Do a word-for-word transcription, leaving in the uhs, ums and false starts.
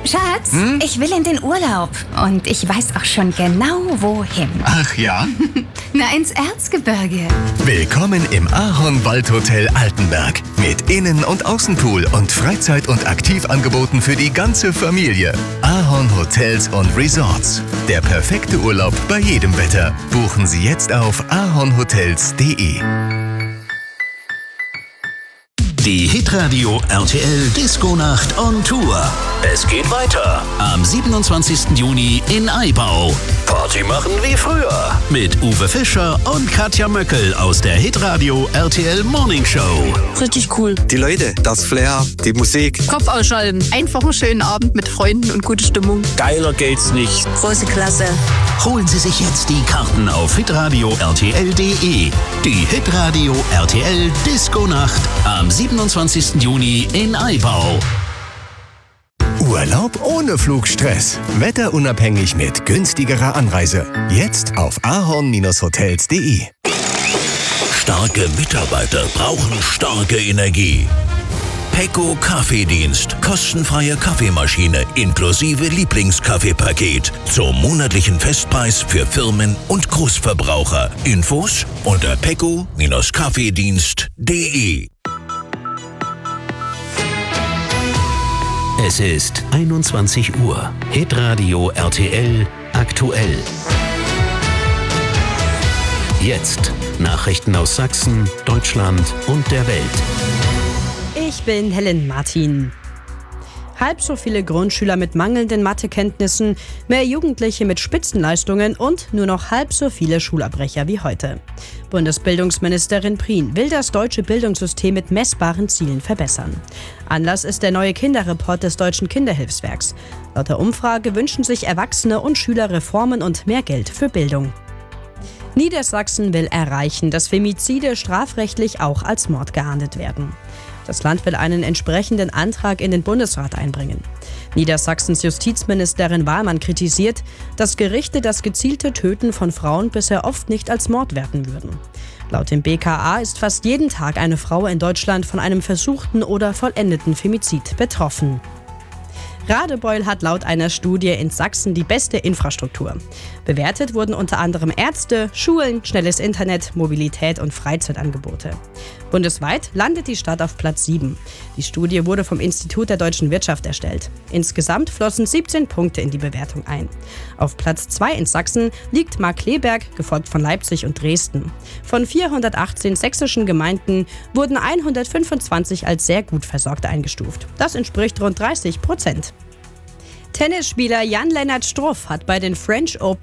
Schatz, Hm? ich will in den Urlaub. Und ich weiß auch schon genau, wohin. Ach ja? Na, ins Erzgebirge. Willkommen im Ahorn-Waldhotel Altenberg. Mit Innen- und Außenpool und Freizeit- und Aktivangeboten für die ganze Familie. Ahorn Hotels und Resorts. Der perfekte Urlaub bei jedem Wetter. Buchen Sie jetzt auf ahornhotels punkt de. Die Hitradio R T L Disco-Nacht on Tour. Es geht weiter am siebenundzwanzigsten Juni in Aibau. Party machen wie früher mit Uwe Fischer und Katja Möckel aus der Hitradio R T L Morning Show. Richtig cool. Die Leute, das Flair, die Musik. Kopf ausschalten. Einfach einen schönen Abend mit Freunden und gute Stimmung. Geiler geht's nicht. Große Klasse. Holen Sie sich jetzt die Karten auf hitradio r t l punkt de. Die Hitradio R T L Disco-Nacht am siebenundzwanzigsten Juni in Aibau. Urlaub ohne Flugstress. Wetterunabhängig mit günstigerer Anreise. Jetzt auf ahorn hotels punkt de. Starke Mitarbeiter brauchen starke Energie. Pecco Kaffeedienst. Kostenfreie Kaffeemaschine inklusive Lieblingskaffeepaket. Zum monatlichen Festpreis für Firmen und Großverbraucher. Infos unter pecco kaffeedienst punkt de. Es ist einundzwanzig Uhr. Hitradio R T L aktuell. Jetzt Nachrichten aus Sachsen, Deutschland und der Welt. Ich bin Helen Martin. Halb so viele Grundschüler mit mangelnden Mathekenntnissen, mehr Jugendliche mit Spitzenleistungen und nur noch halb so viele Schulabbrecher wie heute. Bundesbildungsministerin Prien will das deutsche Bildungssystem mit messbaren Zielen verbessern. Anlass ist der neue Kinderreport des Deutschen Kinderhilfswerks. Laut der Umfrage wünschen sich Erwachsene und Schüler Reformen und mehr Geld für Bildung. Niedersachsen will erreichen, dass Femizide strafrechtlich auch als Mord geahndet werden. Das Land will einen entsprechenden Antrag in den Bundesrat einbringen. Niedersachsens Justizministerin Wahlmann kritisiert, dass Gerichte das gezielte Töten von Frauen bisher oft nicht als Mord werten würden. Laut dem B K A ist fast jeden Tag eine Frau in Deutschland von einem versuchten oder vollendeten Femizid betroffen. Radebeul hat laut einer Studie in Sachsen die beste Infrastruktur. Bewertet wurden unter anderem Ärzte, Schulen, schnelles Internet, Mobilität und Freizeitangebote. Bundesweit landet die Stadt auf Platz sieben. Die Studie wurde vom Institut der deutschen Wirtschaft erstellt. Insgesamt flossen siebzehn Punkte in die Bewertung ein. Auf Platz zwei in Sachsen liegt Markkleeberg, gefolgt von Leipzig und Dresden. Von vierhundertachtzehn sächsischen Gemeinden wurden hundertfünfundzwanzig als sehr gut versorgt eingestuft. Das entspricht rund dreißig Prozent. Tennisspieler Jan-Lennart Struff hat bei den French Open